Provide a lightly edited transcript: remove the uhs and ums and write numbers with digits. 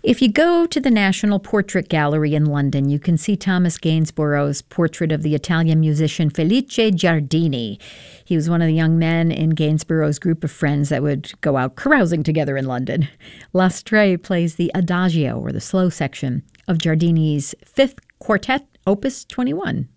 If you go to the National Portrait Gallery in London, you can see Thomas Gainsborough's portrait of the Italian musician Felice Giardini. He was one of the young men in Gainsborough's group of friends that would go out carousing together in London. Lastre plays the Adagio, or the slow section, of Giardini's Fifth Quartet, Opus 21.